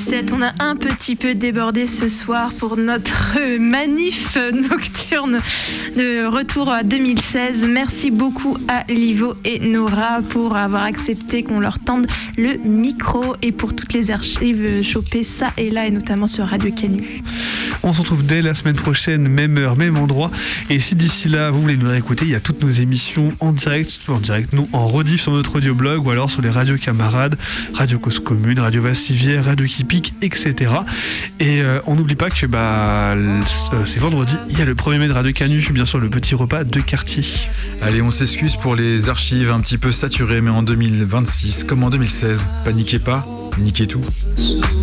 17. On a un petit peu débordé ce soir pour notre manif nocturne de retour à 2016. Merci beaucoup à Livo et Nora pour avoir accepté qu'on leur tende le micro et pour toutes les archives chopées ça et là et notamment sur Radio Canu. On se retrouve dès la semaine prochaine, même heure, même endroit. Et si d'ici là vous voulez nous réécouter, il y a toutes nos émissions en direct non, en rediff sur notre audioblog ou alors sur les radios camarades, Radio Cause Commune, Radio Vassivière, Radio Kipik, etc. Et on n'oublie pas que c'est vendredi, il y a le 1er mai de Radio Canu, bien sûr le petit repas de quartier. Allez, on s'excuse pour les archives un petit peu saturées, mais en 2026, comme en 2016, paniquez pas, niquez tout.